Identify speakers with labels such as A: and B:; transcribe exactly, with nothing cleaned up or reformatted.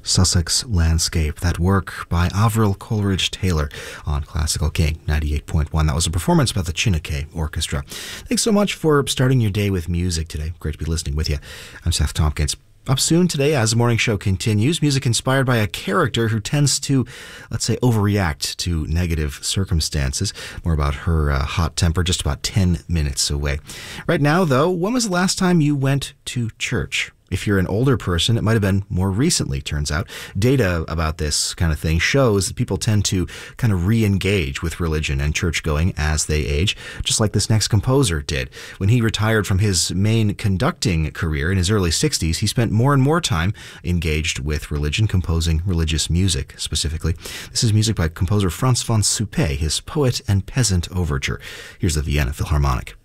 A: Sussex Landscape, that work by Avril Coleridge-Taylor on Classical King ninety-eight point one. That was a performance by the Chineke Orchestra. Thanks so much for starting your day with music today. Great to be listening with you. I'm Seth Tompkins. Up soon today, as the morning show continues, music inspired by a character who tends to, let's say, overreact to negative circumstances. More about her uh, hot temper just about ten minutes away. Right now, though, when was the last time you went to church? If you're an older person, it might have been more recently, turns out. Data about this kind of thing shows that people tend to kind of re-engage with religion and church-going as they age, just like this next composer did. When he retired from his main conducting career in his early sixties, he spent more and more time engaged with religion, composing religious music specifically. This is music by composer Franz von Suppé, his Poet and Peasant Overture. Here's the Vienna Philharmonic.